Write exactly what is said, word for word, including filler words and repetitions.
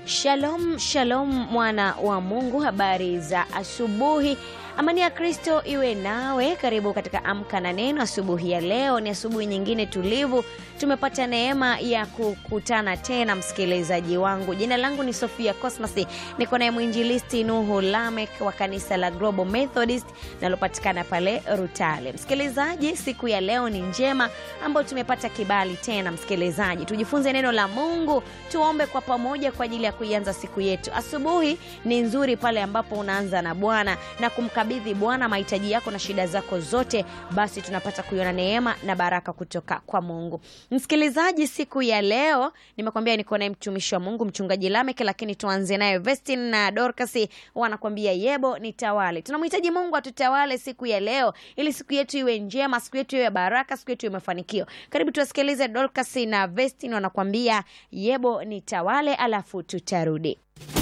Shalom, shalom mwana wa Mungu, habari za asubuhi. Amani ya Kristo iwe nawe. Karibu katika Amka na Neno. Asubuhi ya leo ni asubuhi nyingine tulivu. Tumepata neema ya kukutana tena, msikilizaji wangu. Jina langu ni Sofia Cosmas. Niko naye mwinjilisti Nuhu Lamek wa kanisa la Global Methodist nalopatikana pale Rutale. Msikilizaji, siku ya leo ni njema ambayo tumepata kibali tena, msikilizaji. Tujifunze neno la Mungu, tuombe kwa pamoja kwa ajili ya kuianza siku yetu. Asubuhi ni nzuri pale ambapo unaanza na Bwana na kumkabidhi Bwana mahitaji yako na shida zako zote, basi tunapata kuiona neema na baraka kutoka kwa Mungu. Msikilizaji, siku ya leo nimekwambia niko naye mtumishi wa Mungu mchungaji Lamek, lakini tuanze naye Vestin na Dorcas wanakuambia yebo nitawale. Tunamhitaji Mungu atutawale siku ya leo ili siku yetu iwe njema, siku yetu iwe baraka, siku yetu iwe mafanikio. Karibu tuwasikilize Dorcas na Vestin wanakuambia yebo nitawale, alafu tutarudi.